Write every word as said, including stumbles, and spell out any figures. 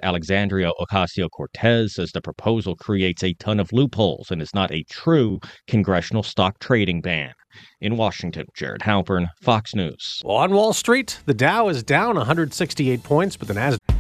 Alexandria Ocasio-Cortez says the proposal creates a ton of loopholes and is not a true congressional stock trading ban. In Washington, Jared Halpern, Fox News. Well, on Wall Street, the Dow is down one hundred sixty-eight points, but the Nasdaq